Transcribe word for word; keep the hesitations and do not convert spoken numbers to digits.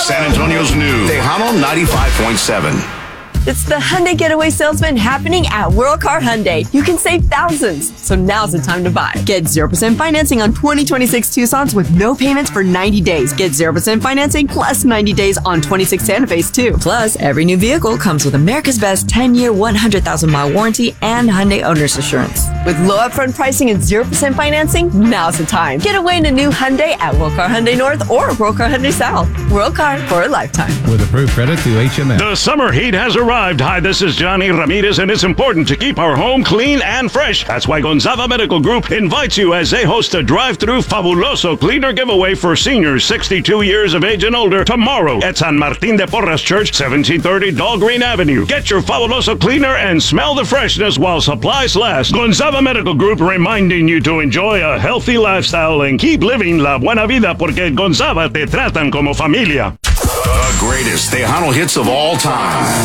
San Antonio's new Tejano ninety-five point seven. It's the Hyundai Getaway Salesman happening at World Car Hyundai. You can save thousands, so now's the time to buy. Get zero percent financing on twenty twenty-six Tucson's with no payments for ninety days. Get zero percent financing plus ninety days on twenty-six Santa Fe's too. Plus, every new vehicle comes with America's Best ten-year, one hundred thousand mile warranty and Hyundai Owner's Assurance. With low upfront pricing and zero percent financing, now's the time. Get away in a new Hyundai at World Car Hyundai North or World Car Hyundai South. World Car for a lifetime. With approved credit through H M S. The summer heat has arrived. Hi, this is Johnny Ramirez, and it's important to keep our home clean and fresh. That's why Gonzaga Medical Group invites you as they host a drive-through Fabuloso Cleaner giveaway for seniors sixty-two years of age and older tomorrow at San Martin de Porras Church, seventeen thirty Dahlgreen Avenue. Get your Fabuloso Cleaner and smell the freshness while supplies last. Gonzaga Medical Group reminding you to enjoy a healthy lifestyle and keep living la buena vida porque Gonzaga te tratan como familia. The greatest Tejano hits of all time.